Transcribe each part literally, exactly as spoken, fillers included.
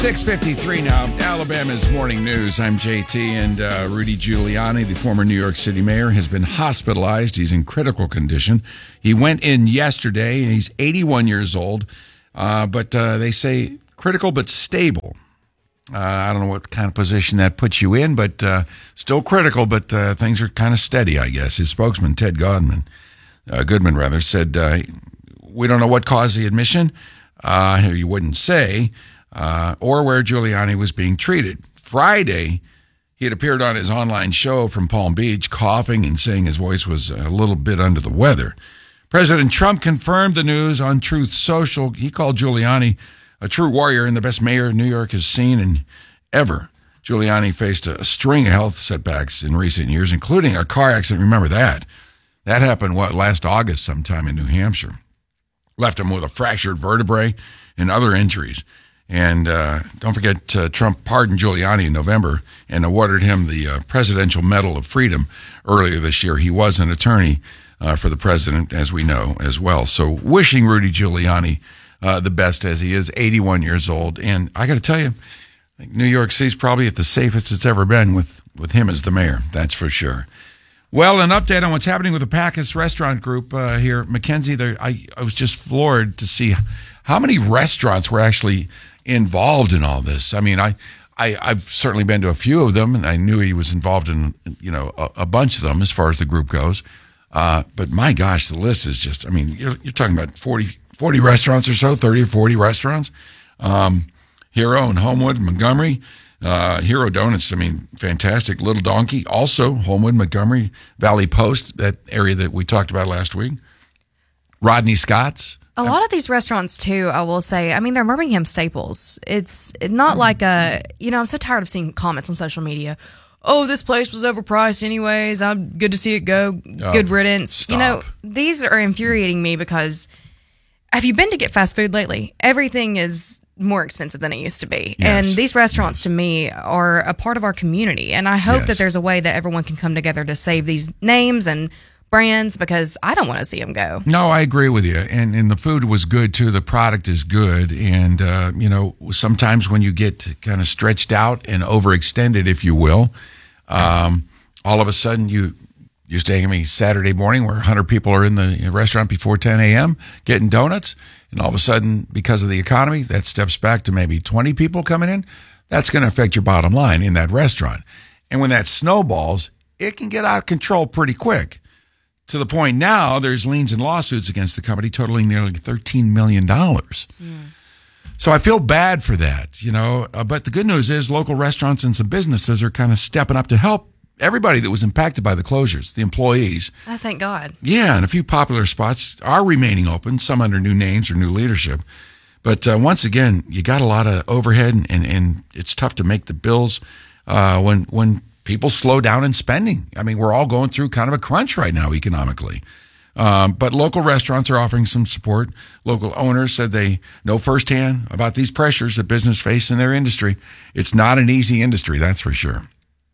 six fifty-three now, Alabama's Morning News. I'm J T, and uh, Rudy Giuliani, the former New York City mayor, has been hospitalized. He's in critical condition. He went in yesterday. He's eighty-one years old, uh, but uh, they say critical but stable. Uh, I don't know what kind of position that puts you in, but uh, still critical, but uh, things are kind of steady, I guess. His spokesman, Ted Godman, uh, Goodman, rather, said, uh, we don't know what caused the admission. Uh, you wouldn't say. Uh, or where Giuliani was being treated. Friday, he had appeared on his online show from Palm Beach, coughing and saying his voice was a little bit under the weather. President Trump confirmed the news on Truth Social. He called Giuliani a true warrior and the best mayor New York has seen in ever. Giuliani faced a string of health setbacks in recent years, including a car accident. Remember that. That happened, what, last August sometime in New Hampshire. Left him with a fractured vertebrae and other injuries. And uh, don't forget, uh, Trump pardoned Giuliani in November and awarded him the uh, Presidential Medal of Freedom earlier this year. He was an attorney uh, for the president, as we know, as well. So wishing Rudy Giuliani uh, the best as he is, eighty-one years old. And I got to tell you, I think New York City's probably at the safest it's ever been with, with him as the mayor. That's for sure. Well, an update on what's happening with the Packus Restaurant Group uh, here. Mackenzie, there, I, I was just floored to see how many restaurants were actually involved in all this. I mean, I, I, I've certainly been to a few of them, and I knew he was involved in, you know, a, a bunch of them as far as the group goes. Uh, but my gosh, the list is just, I mean, you're, you're talking about forty, forty restaurants or so, thirty or forty restaurants. Um, Hero and Homewood, Montgomery, uh, Hero Donuts, I mean, fantastic. Little Donkey, also Homewood, Montgomery, Valley Post, that area that we talked about last week. Rodney Scott's. A lot of these restaurants, too, I will say, I mean, they're Birmingham staples. It's not like a, you know, I'm so tired of seeing comments on social media. Oh, this place was overpriced anyways. I'm good to see it go. Oh, good riddance. stop. You know, these are infuriating me because have you been to get fast food lately? Everything is more expensive than it used to be. Yes. And these restaurants, to me, are a part of our community. And I hope Yes. that there's a way that everyone can come together to save these names and brands, because I don't want to see them go. No, I agree with you. And and the food was good, too. The product is good. And, uh, you know, sometimes when you get kind of stretched out and overextended, if you will, um, all of a sudden you you stay me Saturday morning where one hundred people are in the restaurant before ten a.m. getting donuts. And all of a sudden, because of the economy, that steps back to maybe twenty people coming in. That's going to affect your bottom line in that restaurant. And when that snowballs, it can get out of control pretty quick. To the point now, there's liens and lawsuits against the company totaling nearly thirteen million dollars. Mm. So I feel bad for that, you know. Uh, but the good news is local restaurants and some businesses are kind of stepping up to help everybody that was impacted by the closures, the employees. Oh, thank God. Yeah, and a few popular spots are remaining open, some under new names or new leadership. But uh, once again, you got a lot of overhead, and, and, and it's tough to make the bills uh, when when people slow down in spending. I mean, we're all going through kind of a crunch right now economically. Um, but local restaurants are offering some support. Local owners said they know firsthand about these pressures that business face in their industry. It's not an easy industry, that's for sure.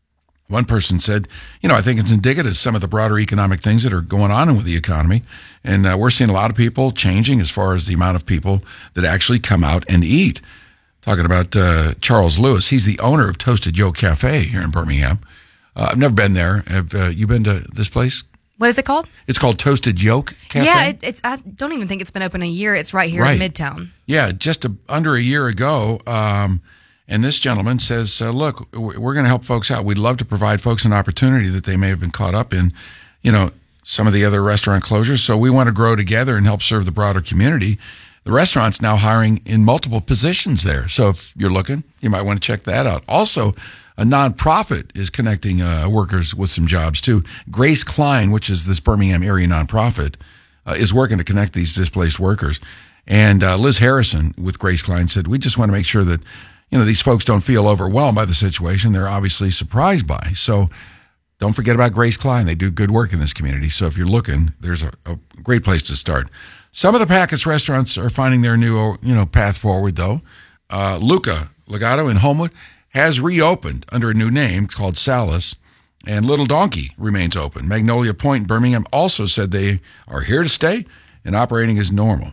One person said, you know, I think it's indicative of some of the broader economic things that are going on with the economy. And uh, we're seeing a lot of people changing as far as the amount of people that actually come out and eat. Talking about uh, Charles Lewis. He's the owner of Toasted Yolk Cafe here in Birmingham. Uh, I've never been there. Have uh, you been to this place? What is it called? It's called Toasted Yolk Cafe. Yeah, it, it's. I don't even think it's been open a year. It's right here right. in Midtown. Yeah, just a, under a year ago. Um, and this gentleman says, uh, look, we're going to help folks out. We'd love to provide folks an opportunity that they may have been caught up in, you know, some of the other restaurant closures. So we want to grow together and help serve the broader community. The restaurant's now hiring in multiple positions there. So if you're looking, you might want to check that out. Also, a nonprofit is connecting uh, workers with some jobs, too. Grace Klein, which is this Birmingham area nonprofit, uh, is working to connect these displaced workers. And uh, Liz Harrison with Grace Klein said, we just want to make sure that, you know, these folks don't feel overwhelmed by the situation. They're obviously surprised by. So don't forget about Grace Klein. They do good work in this community. So if you're looking, there's a, a great place to start. Some of the Packus restaurants are finding their new, you know, path forward, though. Uh, Luca Legato in Homewood has reopened under a new name called Salas, and Little Donkey remains open. Magnolia Point in Birmingham also said they are here to stay and operating as normal.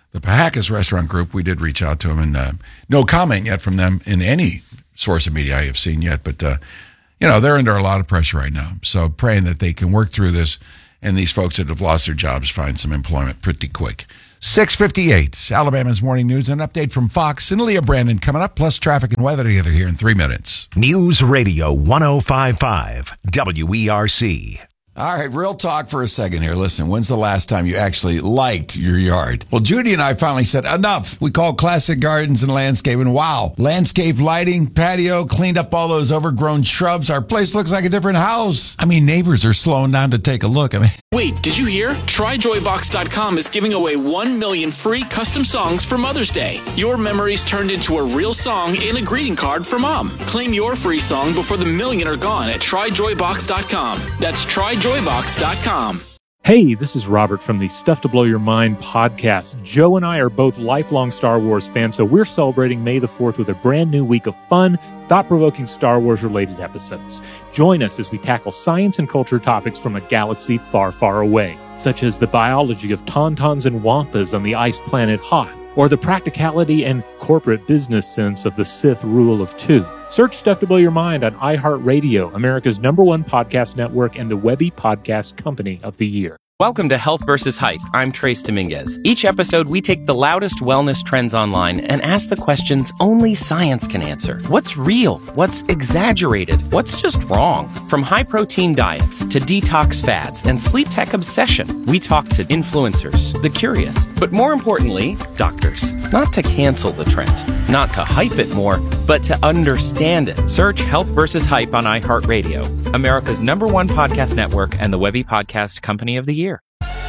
the Pahacas Restaurant Group, we did reach out to them, and uh, no comment yet from them in any source of media I have seen yet. But, uh, you know, they're under a lot of pressure right now. So praying that they can work through this and these folks that have lost their jobs find some employment pretty quick. six fifty-eight, Alabama's Morning News, an update from Fox and Leah Brandon coming up, plus traffic and weather together here in three minutes. News Radio one oh five point five, W E R C. All right, real talk for a second here. Listen, when's the last time you actually liked your yard? Well, Judy and I finally said enough. We called Classic Gardens and Landscaping. Wow. Landscape lighting, patio, cleaned up all those overgrown shrubs. Our place looks like a different house. I mean, neighbors are slowing down to take a look. I mean, wait, did you hear? Try Joy Box dot com is giving away one million free custom songs for Mother's Day. Your memories turned into a real song in a greeting card for Mom. Claim your free song before the million are gone at Try Joy Box dot com. That's Try Joy Box dot com. Hey, this is Robert from the Stuff to Blow Your Mind podcast. Joe and I are both lifelong Star Wars fans, so we're celebrating May the fourth with a brand new week of fun, thought-provoking Star Wars-related episodes. Join us as we tackle science and culture topics from a galaxy far, far away, such as the biology of tauntauns and wampas on the ice planet Hoth, or the practicality and corporate business sense of the Sith rule of two. Search Stuff to Blow Your Mind on iHeartRadio, America's number one podcast network and the Webby Podcast Company of the Year. Welcome to Health versus Hype. I'm Trace Dominguez. Each episode, we take the loudest wellness trends online and ask the questions only science can answer. What's real? What's exaggerated? What's just wrong? From high-protein diets to detox fads and sleep tech obsession, we talk to influencers, the curious, but more importantly, doctors. Not to cancel the trend, not to hype it more, but to understand it. Search Health versus Hype on iHeartRadio, America's number one podcast network and the Webby Podcast Company of the Year.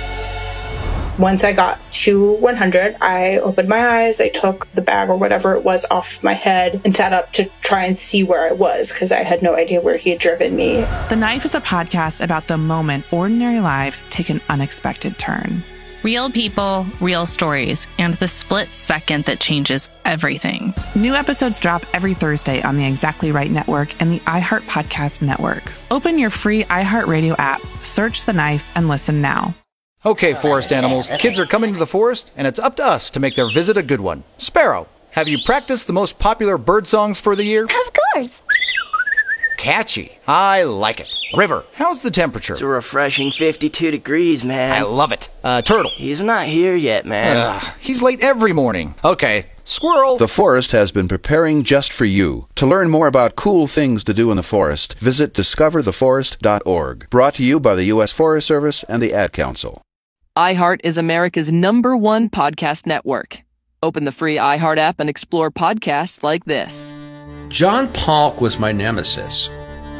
Once I got to one hundred, I opened my eyes, I took the bag or whatever it was off my head and sat up to try and see where I was because I had no idea where he had driven me. The Knife is a podcast about the moment ordinary lives take an unexpected turn. Real people, real stories, and the split second that changes everything. New episodes drop every Thursday on the Exactly Right Network and the iHeart Podcast Network. Open your free iHeartRadio app, search The Knife, and listen now. Okay, forest animals, kids are coming to the forest, and it's up to us to make their visit a good one. Sparrow, have you practiced the most popular bird songs for the year? Of course. Catchy. I like it. River, how's the temperature? It's a refreshing fifty-two degrees, man. I love it. Uh, Turtle. He's not here yet, man. Uh, he's late every morning. Okay. Squirrel. The forest has been preparing just for you. To learn more about cool things to do in the forest, visit discover the forest dot org. Brought to you by the U S Forest Service and the Ad Council. iHeart is America's number one podcast network. Open the free iHeart app and explore podcasts like this. John Polk was my nemesis.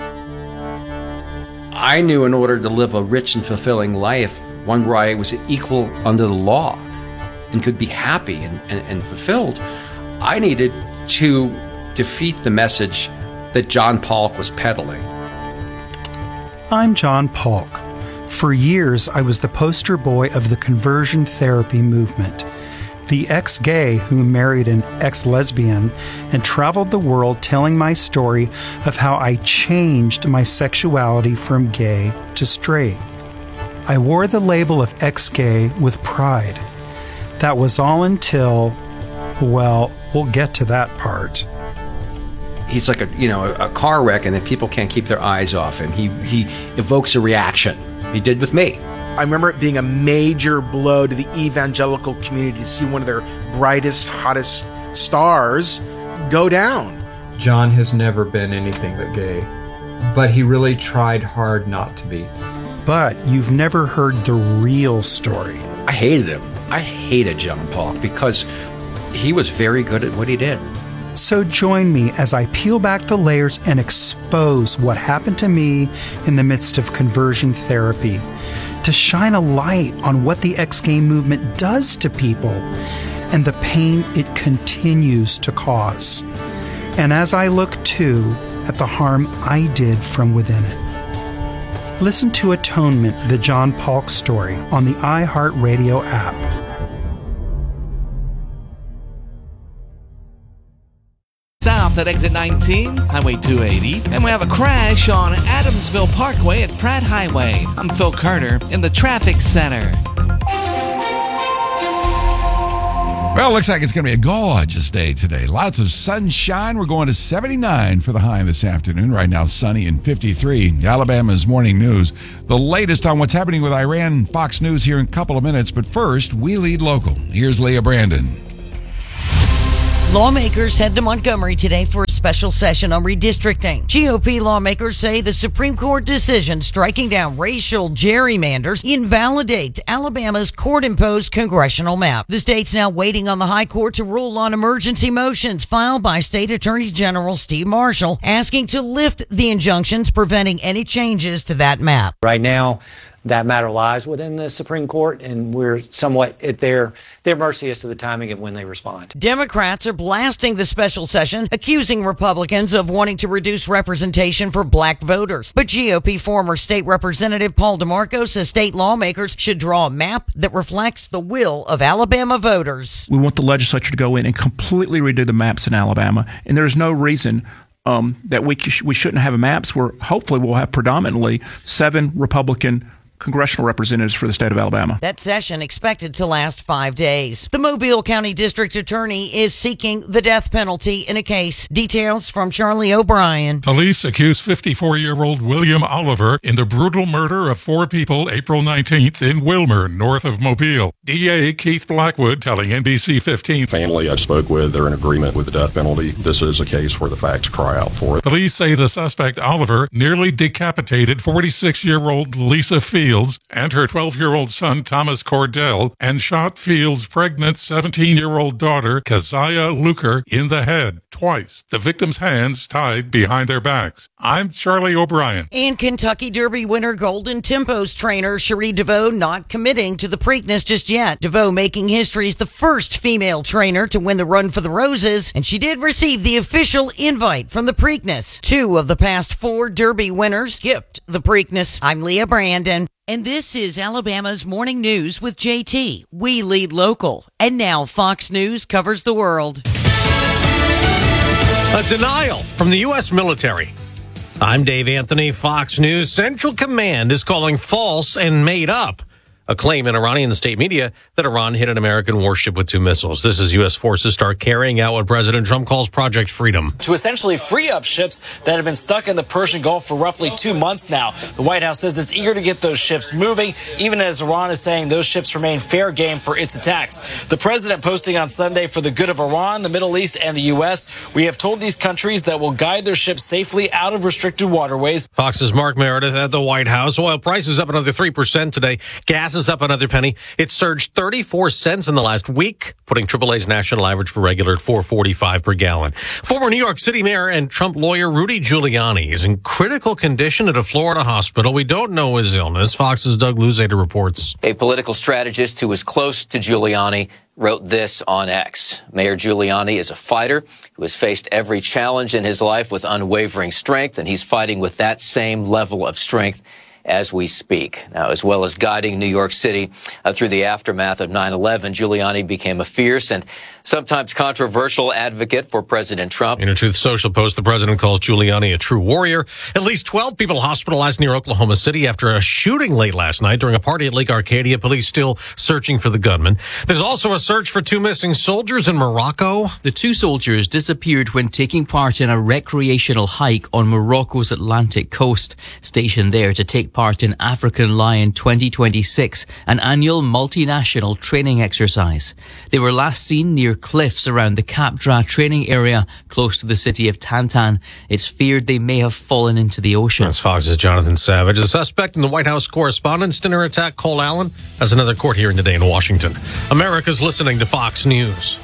I knew in order to live a rich and fulfilling life, one where I was equal under the law and could be happy and, and, and fulfilled, I needed to defeat the message that John Polk was peddling. I'm John Polk. For years, I was the poster boy of the conversion therapy movement. The ex-gay who married an ex-lesbian and traveled the world telling my story of how I changed my sexuality from gay to straight. I wore the label of ex-gay with pride. That was all until, well, we'll get to that part. He's like a, you know, a car wreck, and then people can't keep their eyes off him. He he evokes a reaction. He did with me. I remember it being a major blow to the evangelical community to see one of their brightest, hottest stars go down. John has never been anything but gay, but he really tried hard not to be. But you've never heard the real story. I hated him. I hated John Polk because he was very good at what he did. So join me as I peel back the layers and expose what happened to me in the midst of conversion therapy, to shine a light on what the ex-gay movement does to people and the pain it continues to cause. And as I look, too, at the harm I did from within it. Listen to Atonement, the John Polk story, on the iHeartRadio app. South at exit nineteen, Highway two eighty, and we have a crash on Adamsville Parkway at Pratt Highway. I'm Phil Carter in the traffic center. Well, it looks like it's going to be a gorgeous day today. Lots of sunshine. We're going to seventy-nine for the high this afternoon. Right now, sunny and fifty-three. Alabama's morning news. The latest on what's happening with Iran, Fox News here in a couple of minutes. But first, we lead local. Here's Leah Brandon. Lawmakers head to Montgomery today for a special session on redistricting. G O P lawmakers say the Supreme Court decision striking down racial gerrymanders invalidates Alabama's court-imposed congressional map. The state's now waiting on the High Court to rule on emergency motions filed by State Attorney General Steve Marshall, asking to lift the injunctions preventing any changes to that map. Right now, that matter lies within the Supreme Court, and we're somewhat at their their mercy as to the timing of when they respond. Democrats are blasting the special session, accusing Republicans of wanting to reduce representation for black voters. But G O P former state representative Paul DeMarco says state lawmakers should draw a map that reflects the will of Alabama voters. We want the legislature to go in and completely redo the maps in Alabama, and there's no reason um, that we we shouldn't have maps where hopefully we'll have predominantly seven Republican congressional representatives for the state of Alabama. That session expected to last five days. The Mobile County District Attorney is seeking the death penalty in a case. Details from Charlie O'Brien. Police accuse fifty-four-year-old William Oliver in the brutal murder of four people April nineteenth in Wilmer, north of Mobile. D A Keith Blackwood telling N B C fifteen. Family I spoke with, they're in agreement with the death penalty. This is a case where the facts cry out for it. Police say the suspect, Oliver, nearly decapitated forty-six-year-old Lisa Fields and her twelve-year-old son, Thomas Cordell, and shot Fields' pregnant seventeen-year-old daughter, Keziah Luker, in the head twice. The victims' hands tied behind their backs. I'm Charlie O'Brien. And Kentucky Derby winner Golden Tempo's trainer Cherie DeVoe not committing to the Preakness just yet. DeVoe making history as the first female trainer to win the Run for the Roses, and she did receive the official invite from the Preakness. Two of the past four Derby winners skipped the Preakness. I'm Leah Brandon. And this is Alabama's Morning News with J T. We lead local. And now Fox News covers the world. A denial from the U S military. I'm Dave Anthony, Fox News. Central Command is calling false and made up a claim in Iranian state media that Iran hit an American warship with two missiles. This as U S forces start carrying out what President Trump calls Project Freedom. To essentially free up ships that have been stuck in the Persian Gulf for roughly two months now. The White House says it's eager to get those ships moving, even as Iran is saying those ships remain fair game for its attacks. The president posting on Sunday, for the good of Iran, the Middle East, and the U S, we have told these countries that will guide their ships safely out of restricted waterways. Fox's Mark Meredith at the White House. Oil prices up another three percent today. Gas is up another penny. It surged thirty-four cents in the last week, putting triple A's national average for regular at four forty-five per gallon. Former New York City Mayor and Trump lawyer Rudy Giuliani is in critical condition at a Florida hospital. We don't know his illness. Fox's Doug Luzader reports. A political strategist who was close to Giuliani wrote this on X. Mayor Giuliani is a fighter who has faced every challenge in his life with unwavering strength, and he's fighting with that same level of strength as we speak. Now, as well as guiding New York City uh, through the aftermath of nine eleven, Giuliani became a fierce and sometimes controversial advocate for President Trump. In a Truth Social post, the president calls Giuliani a true warrior. At least twelve people hospitalized near Oklahoma City after a shooting late last night during a party at Lake Arcadia. Police still searching for the gunman. There's also a search for two missing soldiers in Morocco. The two soldiers disappeared when taking part in a recreational hike on Morocco's Atlantic coast, stationed there to take part in African Lion twenty twenty-six, an annual multinational training exercise. They were last seen near cliffs around the Capdra training area close to the city of Tantan. It's feared they may have fallen into the ocean. That's Fox's Jonathan Savage. The suspect in the White House Correspondents' Dinner attack, Cole Allen, has another court hearing today in Washington. America's listening to Fox News.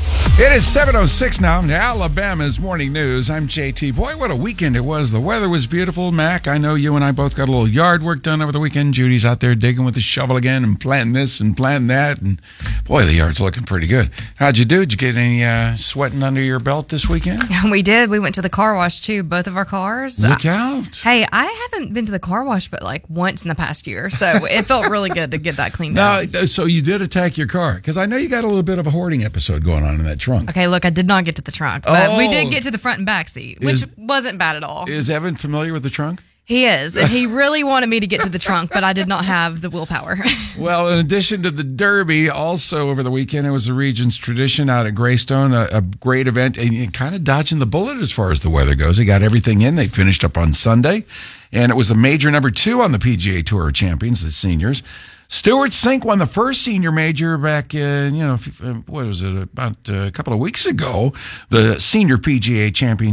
It is seven oh six now, Alabama's Morning News. I'm J T. Boy, what a weekend it was. The weather was beautiful. Mac, I know you and I both got a little yard work done over the weekend. Judy's out there digging with the shovel again and planting this and planting that. And boy, the yard's looking pretty good. How'd you do? Did you get any uh, sweating under your belt this weekend? We did. We went to the car wash, too, both of our cars. Look out. Hey, I haven't been to the car wash but like once in the past year, so it felt really good to get that cleaned now, out. So you did attack your car, because I know you got a little bit of a hoarding episode going on in that trunk. Okay, look, I did not get to the trunk, but Oh. we did get to the front and back seat, which Is- wasn't bad at all. Is Evan familiar with the trunk? He is, and he really wanted me to get to the trunk, but I did not have the willpower. Well, in addition to the Derby, also over the weekend, it was the region's tradition out at Greystone, a, a great event, and kind of dodging the bullet as far as the weather goes. They got everything in. They finished up on Sunday, and it was a major number two on the P G A Tour Champions, the seniors. Stewart Cink won the first senior major back, uh, you know, what was it, about a couple of weeks ago, the senior P G A Championship.